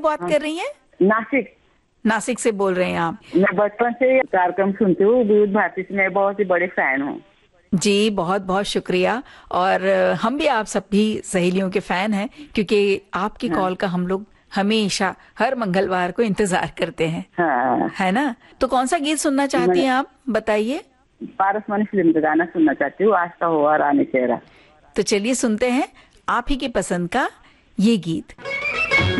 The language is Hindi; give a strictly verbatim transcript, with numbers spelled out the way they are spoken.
बात कर रही हैं? नासिक। नासिक से बोल रहे हैं आप? मैं बचपन से कार्यक्रम सुनती हूँ, विविध भारती से मैं बहुत ही बड़े फैन हूँ। जी, बहुत बहुत शुक्रिया। और हम भी आप सभी सहेलियों के फैन हैं, क्योंकि आपकी हाँ। कॉल का हम लोग हमेशा हर मंगलवार को इंतजार करते हैं। हाँ। है ना? तो कौन सा गीत सुनना चाहती हैं आप, बताइए? पारसमणि फिल्म का गाना सुनना चाहती हूँ, आज का हुआ रानी चेहरा। तो चलिए सुनते हैं आप ही की पसंद का ये गीत।